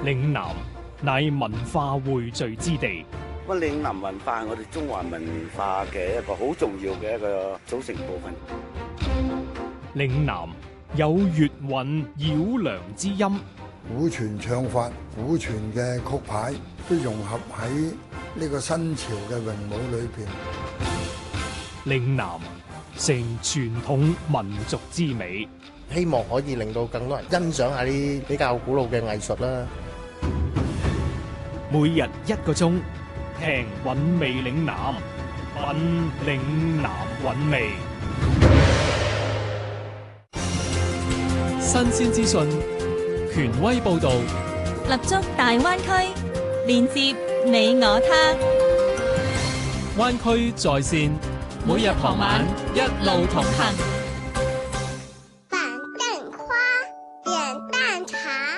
嶺南乃文化匯聚之地。 咁嶺南文化係我哋中華文化嘅一個好重要嘅一個組成部分。 嶺南有粵韻繞梁之音， 古傳唱法、古傳嘅曲牌都融合喺呢個新潮嘅詠舞裏邊。 嶺南成傳統民族之美， 希望可以令到更多人欣賞下啲比較古老嘅藝術啦。 每日1個鐘，聽韻味嶺南，品嶺南韻味。新鮮資訊，權威報導， 立足大灣區，連接你我他。 灣區在線，每日傍晚一路同行。